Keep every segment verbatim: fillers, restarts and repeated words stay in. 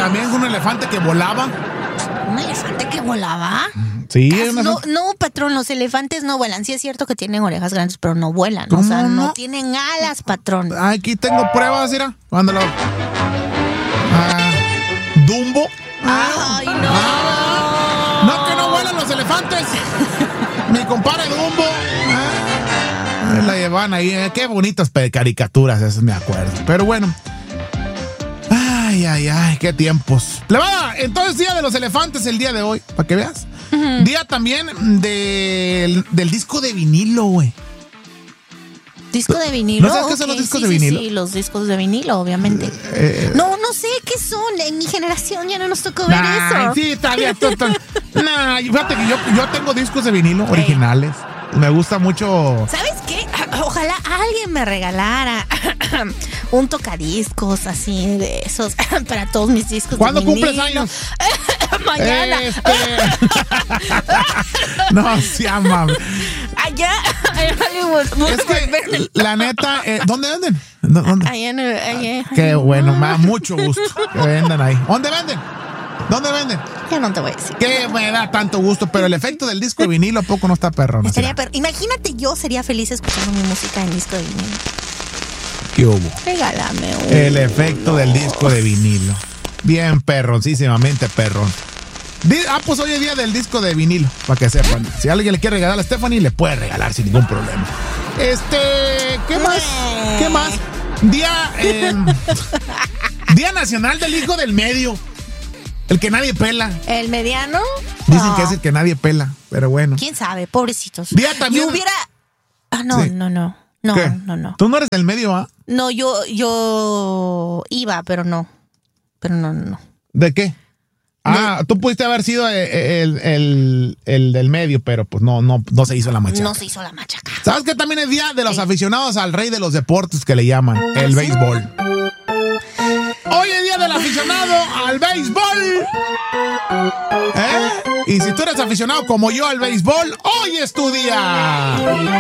también un elefante que volaba. ¿Un elefante que volaba? Sí, Ah, una... no, no, patrón, los elefantes no vuelan. Sí es cierto que tienen orejas grandes, pero no vuelan. O sea, no, no tienen alas, patrón. Aquí tengo pruebas, mira. Mándalo. Ah, Dumbo. Ay, no. Ah, no, que no vuelan los elefantes. Mi compadre Dumbo. Ah, la llevan ahí. Eh, qué bonitas caricaturas, esas me acuerdo. Pero bueno. Ay, ay, ay, qué tiempos. Le va, entonces día de los elefantes el día de hoy, para que veas. Uh-huh. Día también del, del disco de vinilo, güey. ¿Disco de vinilo? ¿No sabes qué okay, son los discos sí, de vinilo? Sí, sí, los discos de vinilo, obviamente. Eh, no, no sé qué son. En mi generación ya no nos tocó ver nah, eso. Sí, está bien. Nah, fíjate que yo, yo tengo discos de vinilo hey. originales. Me gusta mucho. ¿Sabes qué? Ojalá alguien me regalara un tocadiscos así de esos para todos mis discos. ¿Cuándo de cumples vinilo? años? Mañana. Este... no, se llama. Allá en Hollywood. Es que, la neta, eh, ¿dónde venden? ¿Dónde? Allá en allá. Qué bueno, me da mucho gusto que vendan ahí. ¿Dónde venden? ¿Dónde venden? Ya no te voy a decir. Que me da tanto gusto, pero el efecto del disco de vinilo, ¿a poco no está perro? No Estaría perro. Imagínate, yo sería feliz escuchando mi música en disco de vinilo. ¿Qué hubo? Regálame uno. El efecto del disco de vinilo. Bien perroncísimamente perrón. Ah, pues hoy es día del disco de vinilo, para que sepan. Si alguien le quiere regalar a Stephanie, le puede regalar sin ningún problema. Este, ¿qué más? ¿Qué más? Día, eh, Día Nacional del Hijo del Medio. El que nadie pela. ¿El mediano? Dicen no. que es el que nadie pela, pero bueno. ¿Quién sabe? Pobrecitos. Día también. Yo hubiera... Ah, no, sí. no, no. No, ¿Qué? no, no. ¿Tú no eres del medio, ah? No, yo, yo iba, pero no. Pero no, no, no. ¿De qué? Ah, de... tú pudiste haber sido el, el, el, el del medio, pero pues no, no, no se hizo la machaca. No se hizo la machaca. ¿Sabes qué también es día de los sí. aficionados al rey de los deportes que le llaman? El ¿sí? béisbol. Hoy es día del aficionado al béisbol. ¿Eh? Y si tú eres aficionado como yo al béisbol, hoy es tu día.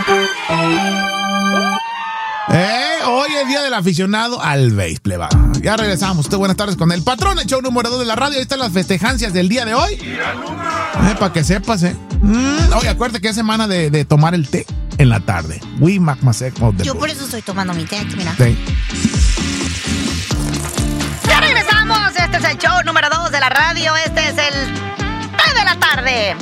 ¿Eh? Hoy es día del aficionado al béisbol, pleba. Ya regresamos. Usted, buenas tardes con el patrón, el show número dos de la radio. Ahí están las festejancias del día de hoy. Eh, para que sepas, ¿eh? Mm, oye, acuérdate que es semana de, de tomar el té en la tarde. We Macmasec. Yo por eso estoy tomando mi té aquí, mira. Sí. Ya regresamos. Este es el show número dos de la radio. Este es el té de la tarde.